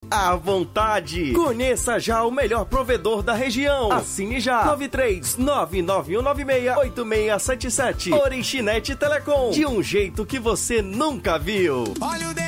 à vontade. Conheça já o melhor provedor da região. Assine já 93991968677. Originete Telecom, de um jeito que você nunca viu.